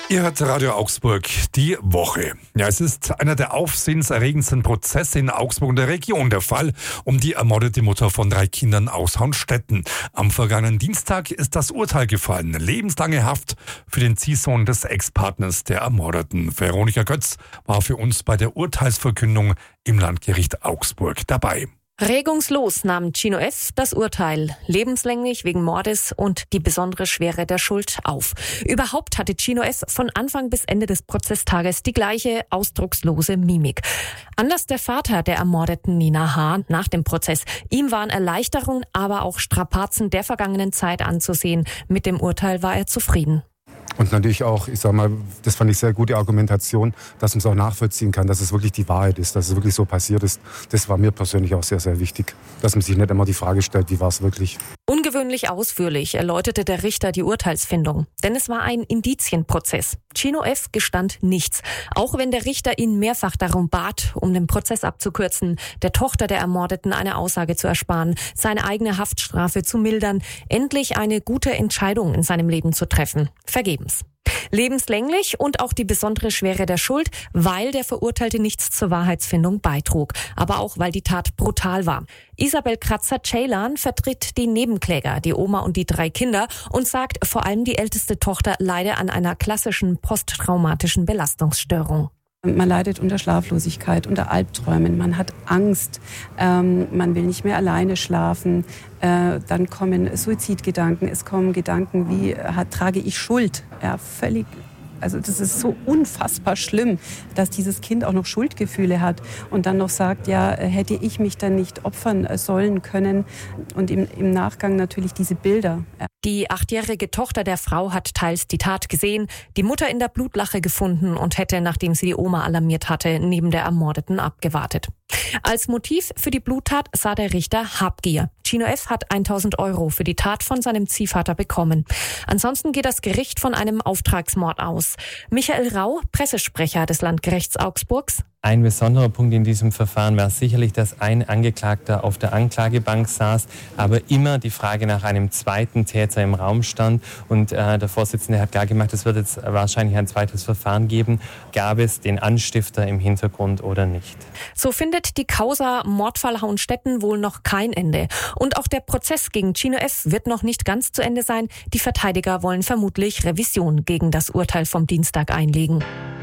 Ihr hört Radio Augsburg, die Woche. Ja, es ist einer der aufsehenserregendsten Prozesse in Augsburg und der Region. Der Fall um die ermordete Mutter von 3 Kindern aus Haunstetten. Am vergangenen Dienstag ist das Urteil gefallen. Lebenslange Haft für den Ziehsohn des Ex-Partners der Ermordeten. Veronika Götz war für uns bei der Urteilsverkündung im Landgericht Augsburg dabei. Regungslos nahm Chino F. das Urteil lebenslänglich wegen Mordes und die besondere Schwere der Schuld auf. Überhaupt hatte Chino F. von Anfang bis Ende des Prozesstages die gleiche ausdruckslose Mimik. Anders der Vater der ermordeten Nina H. nach dem Prozess. Ihm waren Erleichterung, aber auch Strapazen der vergangenen Zeit anzusehen. Mit dem Urteil war er zufrieden. Und natürlich auch, das fand ich sehr gute Argumentation, dass man es auch nachvollziehen kann, dass es wirklich die Wahrheit ist, dass es wirklich so passiert ist. Das war mir persönlich auch sehr, sehr wichtig, dass man sich nicht immer die Frage stellt, wie war es wirklich. Ungewöhnlich ausführlich erläuterte der Richter die Urteilsfindung. Denn es war ein Indizienprozess. Chino F. gestand nichts. Auch wenn der Richter ihn mehrfach darum bat, um den Prozess abzukürzen, der Tochter der Ermordeten eine Aussage zu ersparen, seine eigene Haftstrafe zu mildern, endlich eine gute Entscheidung in seinem Leben zu treffen. Vergebens. Lebenslänglich und auch die besondere Schwere der Schuld, weil der Verurteilte nichts zur Wahrheitsfindung beitrug. Aber auch, weil die Tat brutal war. Isabel Kratzer-Ceylan vertritt die Nebenkläger, die Oma und die 3 Kinder und sagt, vor allem die älteste Tochter leide an einer klassischen posttraumatischen Belastungsstörung. Man leidet unter Schlaflosigkeit, unter Albträumen, man hat Angst, man will nicht mehr alleine schlafen, dann kommen Suizidgedanken, es kommen Gedanken wie, trage ich Schuld? Ja, völlig. Also das ist so unfassbar schlimm, dass dieses Kind auch noch Schuldgefühle hat und dann noch sagt, ja, hätte ich mich dann nicht opfern sollen können und im Nachgang natürlich diese Bilder. Die 8-jährige Tochter der Frau hat teils die Tat gesehen, die Mutter in der Blutlache gefunden und hätte, nachdem sie die Oma alarmiert hatte, neben der Ermordeten abgewartet. Als Motiv für die Bluttat sah der Richter Habgier. Chino F. hat 1.000 € für die Tat von seinem Ziehvater bekommen. Ansonsten geht das Gericht von einem Auftragsmord aus. Michael Rau, Pressesprecher des Landgerichts Augsburgs. Ein besonderer Punkt in diesem Verfahren war sicherlich, dass ein Angeklagter auf der Anklagebank saß, aber immer die Frage nach einem zweiten Täter im Raum stand. Und der Vorsitzende hat klar gemacht, es wird jetzt wahrscheinlich ein zweites Verfahren geben. Gab es den Anstifter im Hintergrund oder nicht? So findet die Causa Mordfall Haunstetten wohl noch kein Ende. Und auch der Prozess gegen Chino F. wird noch nicht ganz zu Ende sein. Die Verteidiger wollen vermutlich Revision gegen das Urteil vom Dienstag einlegen.